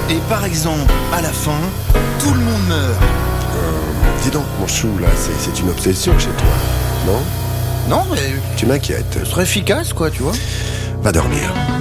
Et par exemple, à la fin, tout le monde meurt. Dis donc, mon chou, là, c'est une obsession chez toi, non? Non, mais Tu m'inquiètes. ce serait efficace, quoi, tu vois. Va dormir.